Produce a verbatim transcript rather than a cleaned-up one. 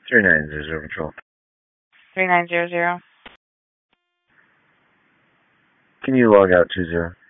three nine zero zero control. three nine zero zero. Can you log out two zero?